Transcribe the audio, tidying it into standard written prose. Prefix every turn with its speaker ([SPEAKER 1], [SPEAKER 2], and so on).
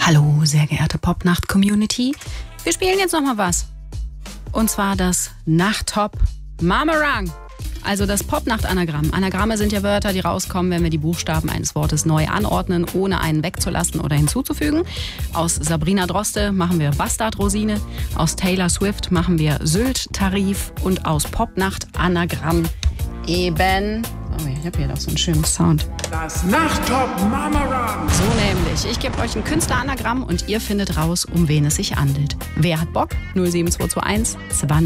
[SPEAKER 1] Hallo, sehr geehrte Popnacht-Community. Wir spielen jetzt nochmal was. Und zwar das Nachttop Mamarang. Also das Popnacht-Anagramm. Anagramme sind ja Wörter, die rauskommen, wenn wir die Buchstaben eines Wortes neu anordnen, ohne einen wegzulassen oder hinzuzufügen. Aus Sabrina Droste machen wir Bastard-Rosine. Aus Taylor Swift machen wir Sylt-Tarif. Und aus Popnacht-Anagramm eben... Oh, ich habe hier doch so einen schönen Sound.
[SPEAKER 2] Das Nachttop Mamarang.
[SPEAKER 1] So nämlich. Ich gebe euch ein Künstleranagramm und ihr findet raus, um wen es sich handelt. Wer hat Bock? 07221 20